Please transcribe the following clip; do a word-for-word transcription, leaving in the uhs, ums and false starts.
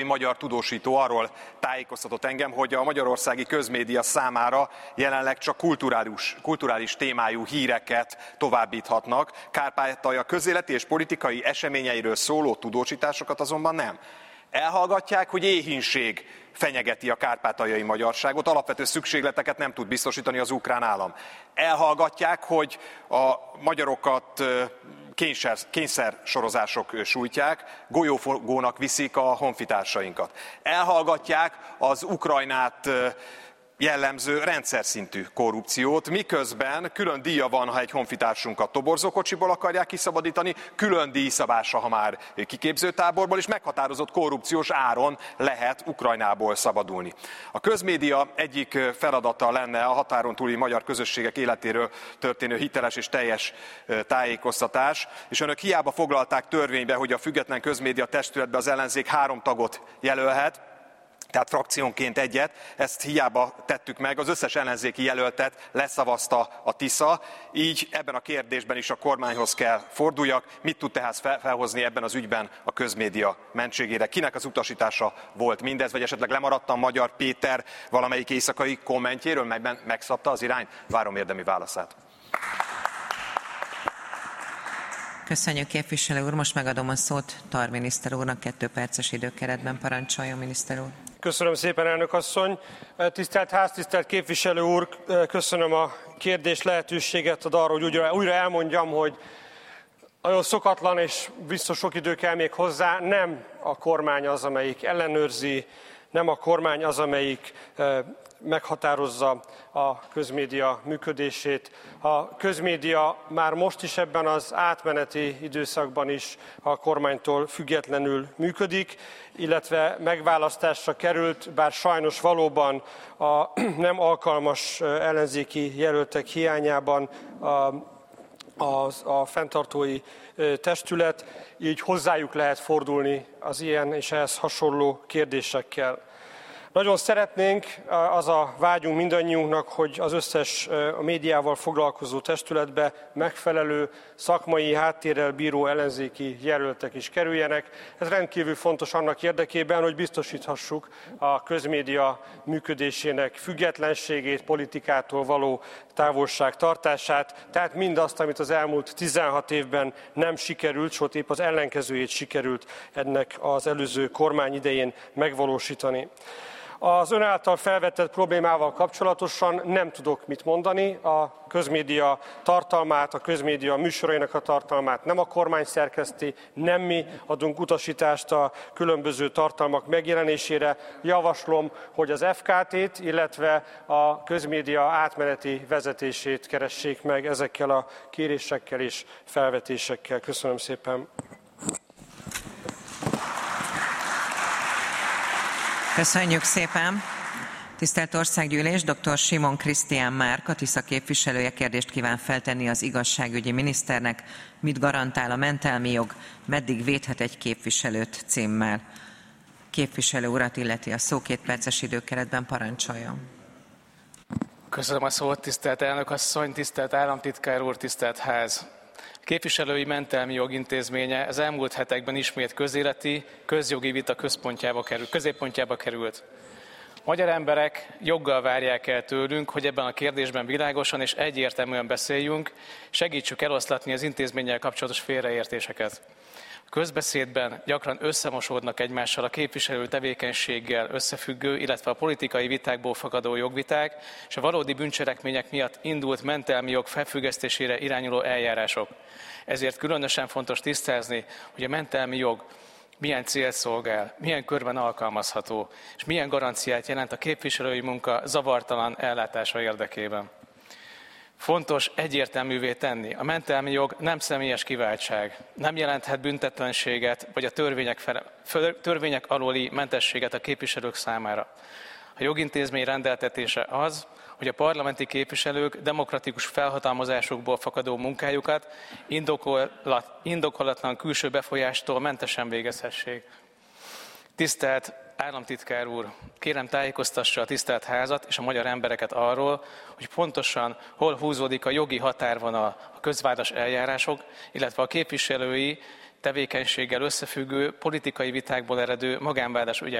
magyar tudósító arról tájékoztatott engem, hogy a magyarországi közmédia számára jelenleg csak kulturális, kulturális témájú híreket továbbíthatnak. Kárpátalja közéleti és politikai eseményeiről szóló tudósításokat azonban nem. Elhallgatják, hogy éhínség fenyegeti a kárpátaljai magyarságot, alapvető szükségleteket nem tud biztosítani az ukrán állam. Elhallgatják, hogy a magyarokat kényszer, kényszersorozások sújtják, golyófogónak viszik a honfitársainkat. Elhallgatják az Ukrajnát jellemző rendszer szintű korrupciót, miközben külön díja van, ha egy honfitársunkat toborzókocsiból akarják kiszabadítani, külön díjszabása, ha már kiképzőtáborból, és meghatározott korrupciós áron lehet Ukrajnából szabadulni. A közmédia egyik feladata lenne a határon túli magyar közösségek életéről történő hiteles és teljes tájékoztatás, és önök hiába foglalták törvénybe, hogy a független közmédia testületbe az ellenzék három tagot jelölhet, tehát frakciónként egyet, ezt hiába tettük meg, az összes ellenzéki jelöltet leszavazta a Tisza, így ebben a kérdésben is a kormányhoz kell forduljak. Mit tud tehát felhozni ebben az ügyben a közmédia mentségére? Kinek az utasítása volt mindez, vagy esetleg lemaradtam Magyar Péter valamelyik éjszakai kommentjéről, melyben megszabta az irányt? Várom érdemi válaszát. Köszönjük, képviselő úr. Most megadom a szót Tar miniszter úrnak, kettő perces időkeretben parancsoljon, miniszter úr. Köszönöm szépen, elnök asszony. Tisztelt ház, tisztelt képviselő úr, köszönöm a kérdés lehetőséget ad arra, hogy újra, újra elmondjam, hogy nagyon szokatlan, és biztos sok idő kell még hozzá, nem a kormány az, amelyik ellenőrzi, nem a kormány az, amelyik meghatározza a közmédia működését. A közmédia már most is ebben az átmeneti időszakban is a kormánytól függetlenül működik, illetve megválasztásra került, bár sajnos valóban a nem alkalmas ellenzéki jelöltek hiányában a, a, a fenntartói testület, így hozzájuk lehet fordulni az ilyen és ehhez hasonló kérdésekkel. Nagyon szeretnénk, az a vágyunk mindannyiunknak, hogy az összes a médiával foglalkozó testületbe megfelelő szakmai háttérrel bíró ellenzéki jelöltek is kerüljenek. Ez rendkívül fontos annak érdekében, hogy biztosíthassuk a közmédia működésének függetlenségét, politikától való távolságtartását, tehát mindazt, amit az elmúlt tizenhat évben nem sikerült, sőt épp az ellenkezőjét sikerült ennek az előző kormány idején megvalósítani. Az ön által felvetett problémával kapcsolatosan nem tudok mit mondani. A közmédia tartalmát, a közmédia műsorainak a tartalmát nem a kormány szerkeszti, nem mi adunk utasítást a különböző tartalmak megjelenésére. Javaslom, hogy az ef ká té-t, illetve a közmédia átmeneti vezetését keressék meg ezekkel a kérésekkel és felvetésekkel. Köszönöm szépen. Köszönjük szépen! Tisztelt Országgyűlés, dr. Simon Krisztián Márk, a Tisza képviselője kérdést kíván feltenni az igazságügyi miniszternek. Mit garantál a mentelmi jog, meddig védhet egy képviselőt címmel? Képviselő urat illeti a szó, két perces időkeretben parancsoljon. Köszönöm a szót, tisztelt elnök asszony, tisztelt államtitkár úr, tisztelt ház! A képviselői mentelmi jog intézménye az elmúlt hetekben ismét közéleti, közjogi vita központjába került, középpontjába került. Magyar emberek joggal várják el tőlünk, hogy ebben a kérdésben világosan és egyértelműen beszéljünk, segítsük eloszlatni az intézménnyel kapcsolatos félreértéseket. A közbeszédben gyakran összemosódnak egymással a képviselő tevékenységgel összefüggő, illetve a politikai vitákból fakadó jogviták, és a valódi bűncselekmények miatt indult mentelmi jog felfüggesztésére irányuló eljárások. Ezért különösen fontos tisztázni, hogy a mentelmi jog milyen célt szolgál, milyen körben alkalmazható, és milyen garanciát jelent a képviselői munka zavartalan ellátása érdekében. Fontos egyértelművé tenni, a mentelmi jog nem személyes kiváltság, nem jelenthet büntetlenséget vagy a törvények, fele, törvények alóli mentességet a képviselők számára. A jogintézmény rendeltetése az, hogy a parlamenti képviselők demokratikus felhatalmazásokból fakadó munkájukat indokolat, indokolatlan külső befolyástól mentesen végezhessék. Tisztelt államtitkár úr, kérem tájékoztassa a tisztelt házat és a magyar embereket arról, hogy pontosan hol húzódik a jogi határvonal a közvádas eljárások, illetve a képviselői tevékenységgel összefüggő politikai vitákból eredő magánvádas ügyek